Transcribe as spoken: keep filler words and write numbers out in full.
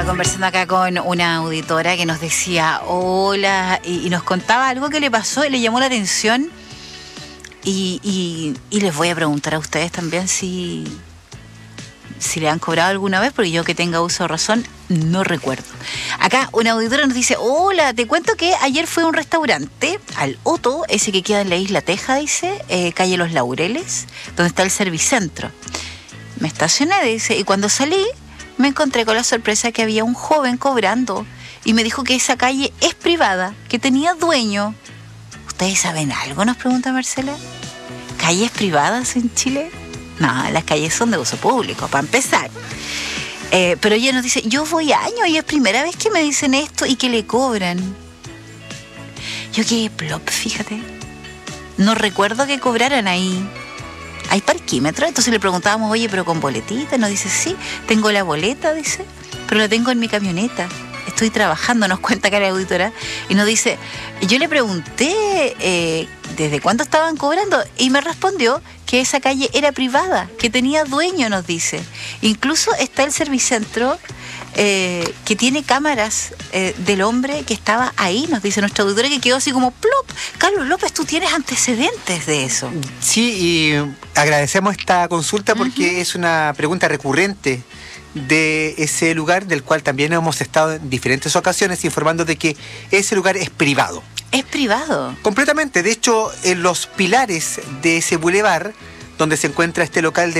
conversando acá con una auditora que nos decía hola y, y nos contaba algo que le pasó y le llamó la atención y, y, y les voy a preguntar a ustedes también si, si le han cobrado alguna vez, porque yo que tenga uso de razón no recuerdo. Acá una auditora nos dice: hola, te cuento que ayer fui a un restaurante, al Otto, ese que queda en la Isla Teja, dice, eh, calle Los Laureles, donde está el Servicentro. Me estacioné, dice, y cuando salí me encontré con la sorpresa que había un joven cobrando y me dijo que esa calle es privada, que tenía dueño. ¿Ustedes saben algo?, nos pregunta Marcela. ¿Calles privadas en Chile? No, las calles son de uso público, para empezar. Eh, pero ella nos dice: yo voy años y es primera vez que me dicen esto y que le cobran. Yo quedé plop, fíjate. No recuerdo que cobraran ahí. ¿Hay parquímetro? Entonces le preguntábamos: oye, pero con boletita. Nos dice: sí, tengo la boleta, dice, pero la tengo en mi camioneta. Estoy trabajando, nos cuenta acá la auditora. Y nos dice, yo le pregunté eh, desde cuándo estaban cobrando y me respondió que esa calle era privada, que tenía dueño, nos dice. Incluso está el Servicentro eh, que tiene cámaras eh, del hombre que estaba ahí, nos dice nuestra auditora, que quedó así como plop. Carlos López, tú tienes antecedentes de eso. Sí, y agradecemos esta consulta porque uh-huh. es una pregunta recurrente de ese lugar, del cual también hemos estado en diferentes ocasiones informando de que ese lugar es privado. ¿Es privado? Completamente. De hecho, en los pilares de ese bulevar, donde se encuentra este local de